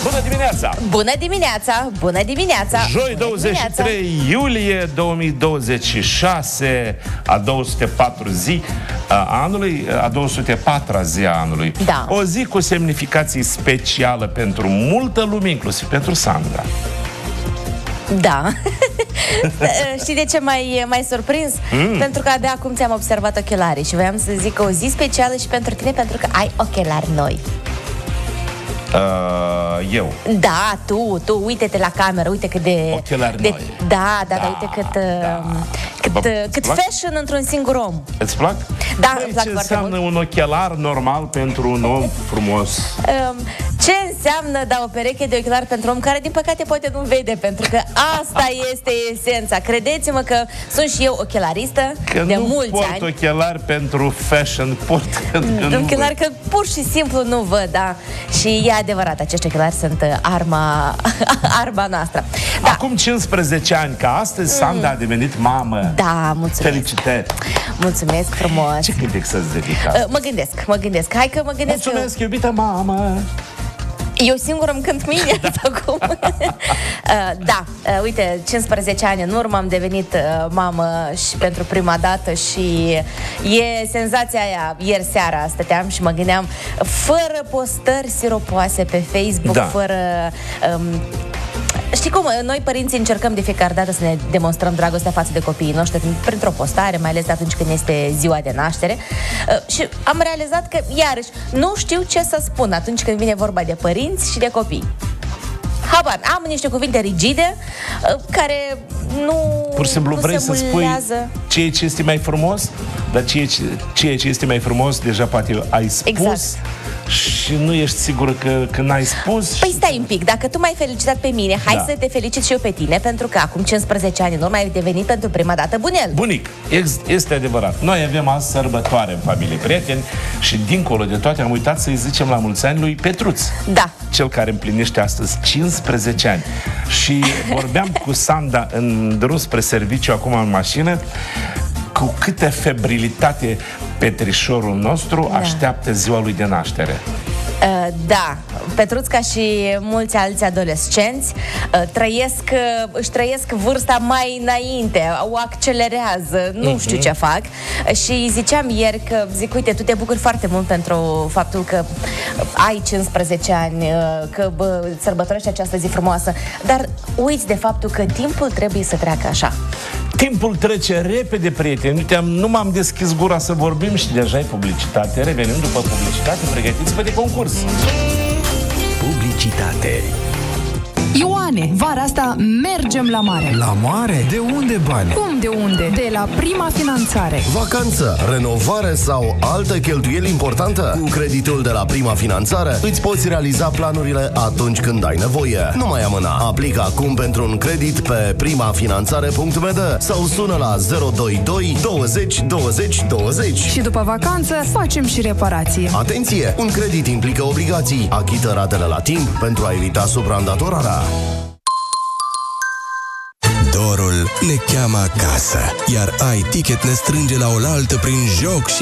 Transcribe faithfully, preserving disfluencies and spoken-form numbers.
Bună dimineața! Bună dimineața! Bună dimineața! Joi, douăzeci și trei iulie două mii douăzeci și șase, a două sute patru zi a anului, a două sute patra zi a anului. Da. O zi cu semnificație specială pentru multă lume, inclusiv pentru Sandra. Da. Știi de ce m-ai, m-ai surprins? Mm. Pentru că abia acum ți-am observat ochelarii și voiam să zic o zi specială și pentru tine, pentru că ai ochelari noi. Uh, eu. Da, tu, tu, uite-te la cameră, uite cât de... Ochelari de noi. Da, da, da, da, uite cât, da. cât, Bă, cât fashion într-un singur om. Îți plac? Da, Băi, îmi plac ce foarte înseamnă mult. un ochelar normal pentru un om frumos? Um, ce înseamnă, da, o pereche de ochelari pentru om care, din păcate, poate nu vede, pentru că asta este esența. Credeți-mă că sunt și eu ochelaristă Că de nu mulți port ani. ochelari pentru fashion, port că nu Ochelari că pur și simplu nu văd, da. Și e adevărat, acești ochelari sunt uh, arma, arma noastră. Da. Acum cincisprezece ani, ca astăzi, Sandra a devenit mamă. Da, mulțumesc. Felicitări! Mulțumesc frumos. Ce cântec să-ți dedic Uh, asta? mă gândesc, mă gândesc. Hai că mă gândesc. Mulțumesc, iubită mamă! Eu singur îmi cânt mine, da. Sau cum? uh, da, uh, uite, cincisprezece ani în urmă am devenit uh, mamă și pentru prima dată și e senzația aia. Ieri seara stăteam și mă gândeam, fără postări siropoase pe Facebook, da. fără... Um, Știi cum? Noi, părinții, încercăm de fiecare dată să ne demonstrăm dragostea față de copiii noștri printr-o postare, mai ales atunci când este ziua de naștere. Uh, și am realizat că, iarăși, nu știu ce să spun atunci când vine vorba de părinți și de copii. Habar, am niște cuvinte rigide uh, care nu Pur și simplu nu vrei se să spui mulează. ceea ce este mai frumos, dar ceea ce, ceea ce este mai frumos deja poate ai spus. Exact. Și nu ești sigură că, că n-ai spus. Păi stai un pic, dacă tu m-ai felicitat pe mine, hai Da. să te felicit și eu pe tine, pentru că acum cincisprezece ani în urmă ai devenit pentru prima dată bunel. Bunic, ex- este adevărat. Noi avem azi sărbătoare în familie, prieteni, și dincolo de toate am uitat să-i zicem la mulți ani lui Petruț. Da. Cel care împlinește astăzi cincisprezece ani. Și vorbeam cu Sanda în drum spre serviciu, acum în mașină, cu câtă febrilitate Petrișorul nostru Da. așteaptă ziua lui de naștere. Uh, da, Petruț, ca și mulți alți adolescenți, uh, trăiesc, uh, își trăiesc vârsta mai înainte, o accelerează, nu uh-huh. știu ce fac. Uh, și ziceam ieri că, zic, uite, tu te bucuri foarte mult pentru faptul că ai cincisprezece ani, uh, că bă, sărbătorești această zi frumoasă, dar uiți de faptul că timpul trebuie să treacă așa. Timpul trece repede, prieteni. Uite, am, nu m-am deschis gura să vorbim și deja e publicitate. Revenim după publicitate, pregătiți-vă de concurs. Publicitate. Ioane, vara asta mergem la mare. La mare? De unde bani? Cum de unde? De la Prima Finanțare. Vacanță, renovare sau altă cheltuieli importantă? Cu creditul de la Prima Finanțare îți poți realiza planurile atunci când ai nevoie. Nu mai amâna. Aplică acum pentru un credit pe primafinanțare punct b d sau sună la zero doi doi douăzeci douăzeci douăzeci. Și după vacanță facem și reparație. Atenție! Un credit implică obligații. Achită ratele la timp pentru a evita supraîndatorarea. Dorul ne cheamă acasă, iar iTicket ne strânge la oaltă prin joc și